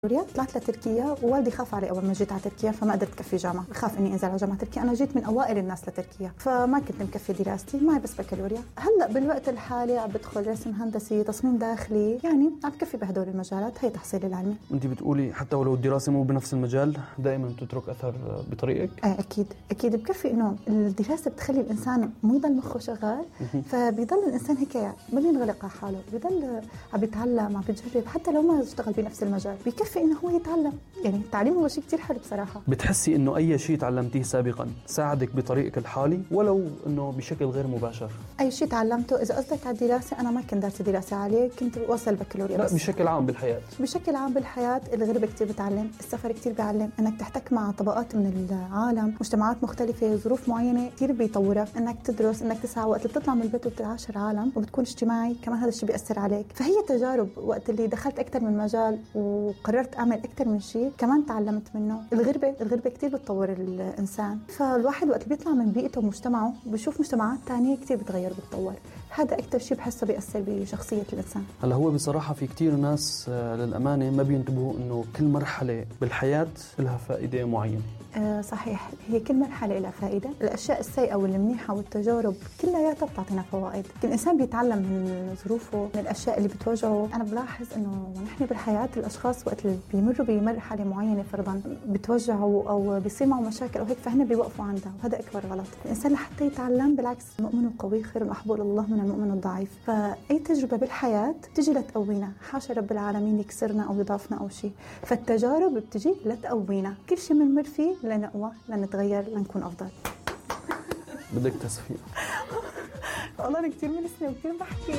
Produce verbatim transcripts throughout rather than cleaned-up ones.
سوريا. طلعت لتركيا ووالدي خاف علي اول ما جيت على تركيا، فما قدرت كفي جامعه، بخاف اني انزل على جامعه تركيا. انا جيت من اوائل الناس لتركيا، فما كنت مكفي دراستي، معي بس بكالوريا. هلا بالوقت الحالي عم بدخل رسم هندسي، تصميم داخلي، يعني عم بكفي بهدول المجالات. هي تحصيلي العلمي. انت بتقولي حتى ولو الدراسه مو بنفس المجال دائما بتترك اثر بطريقك؟ آه اكيد اكيد بكفي انه الدراسه بتخلي الانسان مو يضل مخه شغال، فبيضل الانسان هيك ما بينغلق على حاله، بيضل عم بيتعلم، عم بيجرب، حتى لو ما اشتغل بنفس المجال بكفي انه هو يتعلم. يعني التعليم هو شيء كتير حلو بصراحه. بتحسي انه اي شيء تعلمتيه سابقا ساعدك بطريقك الحالي ولو انه بشكل غير مباشر؟ اي شيء تعلمته، اذا قصدك على الدراسه، انا ما كنت دارسه دراسه عاليه، كنت واصل بكالوريا. لا بس بشكل عام بالحياه. بشكل عام بالحياه الغربه كتير بتعلم، السفر كتير بيعلم، انك تحتك مع طبقات من العالم، مجتمعات مختلفه، ظروف معينه كتير بيطورك، انك تدرس، انك تسعى. وقت اللي بتطلع من البيت وبتعاشر عالم وبتكون اجتماعي كمان، هذا الشيء بيأثر عليك. فهي تجارب. وقت اللي دخلت اكثر من مجال وقررت اعمل اكثر من شيء كمان تعلمت منه. الغربه الغربه كتير بتطور الانسان، فالواحد وقت اللي بيطلع من بيئته ومجتمعه بشوف مجتمعات تانية كتير بتغير بتطور. هذا اكثر شيء بحسه بيأثر بشخصيه الانسان. هلا هو بصراحه في كتير ناس للامانه ما بينتبهوا انه كل مرحله بالحياه لها فائده معينه. آه صحيح، هي كل مرحلة لها فائدة. الأشياء السيئة والمنيحة والتجارب كلها بتعطينا فوائد. الإنسان بيتعلم من ظروفه، من الأشياء اللي بتواجهه. أنا بلاحظ إنه نحن بالحياة الأشخاص وقت اللي بيمروا بمرحلة معينة فرضا بتوجعوا أو بيصير معه مشاكل أو هيك، فهنا بيوقفوا عندها، وهذا أكبر غلط. الإنسان لحتى يتعلم بالعكس، المؤمن القوي خير محبوب الله من المؤمن الضعيف. فأي تجربة بالحياة تجي لتقوينا، حاشا رب العالمين يكسرنا أو يضعفنا أو شيء. فالتجارب بتجي لتقوينا، كل شيء بنمر فيه لنقوى، لنتغير، لنكون أفضل. بدك تصفيق. والله أنا كتير منسنة وكتير بحكي.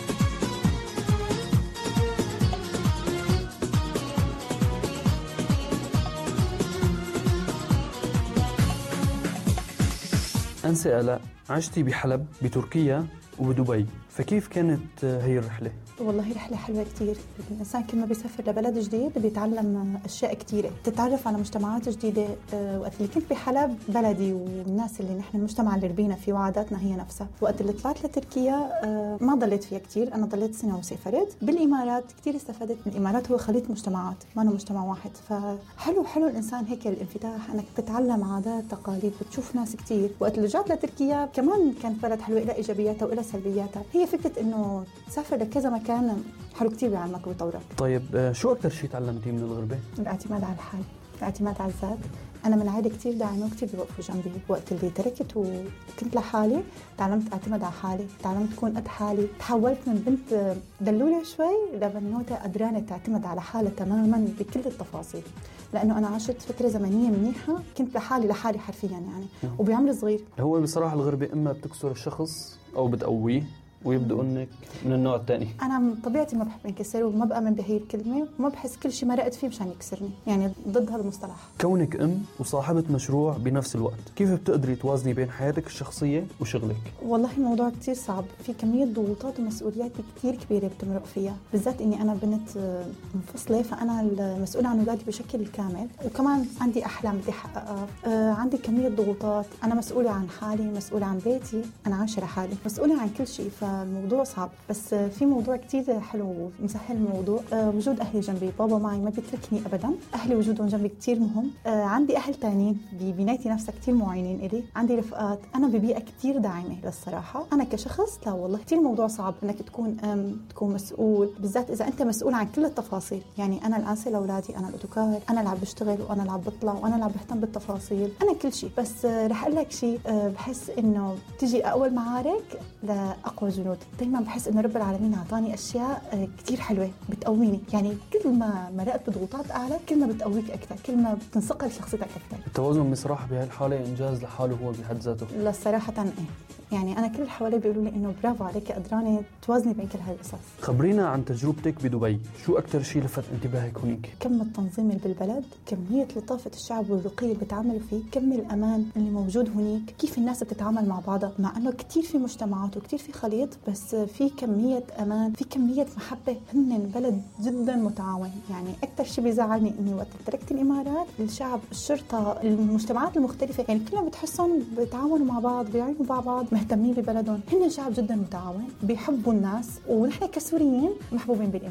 أنسة آلاء، عشتي بحلب بتركيا وبدبي، فكيف كانت هي الرحلة؟ والله رحلة حلوة كتير. الإنسان كل ما بيسافر لبلد جديد بيتعلم أشياء كتيرة، تتعرف على مجتمعات جديدة. وقت اللي كنت بحلب بلدي والناس اللي نحن المجتمع اللي ربينا فيه وعاداتنا هي نفسها. وقت اللي طلعت لتركيا ما ضليت فيها كتير، أنا ضليت سنة وسافرت. بالإمارات كتير استفدت من الإمارات، هو خليط مجتمعات ما أنا مجتمع واحد. فحلو حلو الإنسان هيك الانفتاح، أنك تتعلم عادات تقاليد وتشوف ناس كتير. وقت اللي رجعت لتركيا كمان كانت بلد حلوة، إلى إيجابياتها وإلى سلبياتها. هي فكرة إنه تسافر لكذا مكان حلو كتير بيعلمك ويطورك. طيب شو أكثر شيء تعلمتيه من الغربة؟ الاعتماد على الحال، الاعتماد على الذات. أنا من عائلة كتير داعمة وكتير بيوقفوا جنبي. وقت اللي تركت وكنت لحالي تعلمت أعتمد على حالي، تعلمت أكون قد حالي. تحولت من بنت دلولة شوي لبنوتة قدرانة تعتمد على حالها تماما بكل التفاصيل، لأنه أنا عشت فترة زمنية منيحة، كنت لحالي لحالي حرفيا يعني وبعمر صغير. هو بصراحة الغربة إما بتكسر الشخص أو بتقويه ويبدو انك من النوع الثاني. انا طبيعتي ما بحب انكسر وما بامن بهي الكلمه، وما بحس كل شيء مرقت فيه مشان يكسرني، يعني ضد هذا المصطلح. كونك ام وصاحبه مشروع بنفس الوقت، كيف بتقدري توازني بين حياتك الشخصيه وشغلك؟ والله الموضوع كتير صعب، في كميه ضغوطات ومسؤوليات كتير كبيره بتمرق فيها، بالذات اني انا بنت منفصله، فانا المسؤوله عن اولادي بشكل كامل، وكمان عندي احلام بدي احققها. آه عندي كميه ضغوطات، انا مسؤوله عن حالي، مسؤوله عن بيتي، انا عايشه لحالي، مسؤوله عن كل شيء. ف الموضوع صعب، بس في موضوع كتير حلو مسهل الموضوع. أه وجود أهلي جنبي، بابا معي ما بيتركني أبدا. أهلي وجودهم جنبي كتير مهم. أه عندي أهل تانيين ببنايتي نفسها كتير معينين إلي. عندي رفقات، أنا ببيئة كتير داعمة للصراحة. أنا كشخص لا والله كتير موضوع صعب إنك تكون أم تكون مسؤول، بالذات إذا أنت مسؤول عن كل التفاصيل. يعني أنا الآنسة لأولادي، أنا الأوتوكار، أنا اللي عم بشتغل وأنا اللي عم بطلع وأنا اللي عم بهتم بالتفاصيل، أنا كل شيء. بس أه رح أقول لك شيء، أه بحس إنه تجي أقوى المعارك لأقوى جنود. دايما بحس إنه رب العالمين أعطاني أشياء كتير حلوة بتقويني، يعني كل ما مرقت بضغوطات أعلى كل ما بتقويك أكثر، كل ما بتنصقل شخصيتك أكثر. التوازن بصراحة بهالحالة إنجاز لحاله هو بحد ذاته. لا صراحة إيه، يعني أنا كل اللي حوالي بيقولوا لي إنه برافو عليك، قدرانة توازني بين كل هالقصص. خبرينا عن تجربتك بدبي، شو أكتر شيء لفت انتباهك هناك؟ كم التنظيم اللي بالبلد، كمية لطافة الشعب والرقي اللي بيتعاملوا فيه، كم الأمان اللي موجود هناك، كيف الناس بتتعامل مع بعضها، مع إنه كتير في مجتمعات وكتير في خليط، بس في كمية أمان، في كمية محبة. هن بلد جدا متعاون. يعني أكتر شيء بيزعلني إني وقت تركت الإمارات، الشعب، الشرطة، المجتمعات المختلفة، يعني كلهم بتحسهم بيتعاونوا مع بعض، بيعينوا مع بعض، مهتمين ببلدهم. هن شعب جدا متعاون، بيحبوا الناس، ونحن كسوريين محبوبين بالإمارات.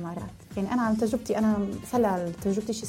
يعني أنا عن تجربتي، أنا هلا تجربتي شي